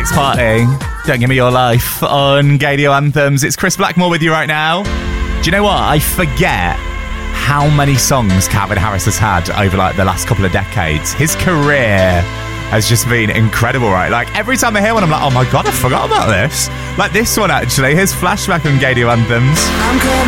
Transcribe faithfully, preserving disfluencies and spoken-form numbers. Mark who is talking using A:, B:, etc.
A: Dance Party. Don't Give Me Your Life on Gadio Anthems. It's Chris Blackmore with you right now. Do you know what? I forget how many songs Calvin Harris has had over like the last couple of decades. His career has just been incredible, right? Like every time I hear one, I'm like, oh my God, I forgot about this. Like this one actually, his Flashback on Gadio Anthems.
B: I'm